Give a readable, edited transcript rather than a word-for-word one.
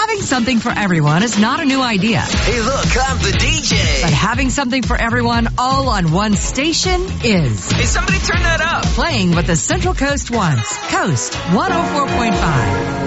Having something for everyone is not a new idea. Hey, look, I'm the DJ. But having something for everyone all on one station is. Hey, somebody turn that up. Playing what the Central Coast wants. Coast 104.5.